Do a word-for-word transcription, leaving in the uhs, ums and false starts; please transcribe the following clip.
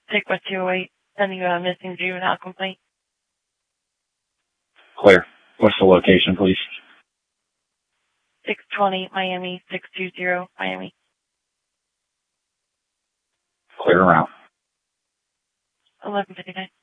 Take West two oh eight, sending you a missing juvenile complaint. Clear. What's the location, please? six twenty Miami, six two zero Miami. Clear around. eleven fifty-nine.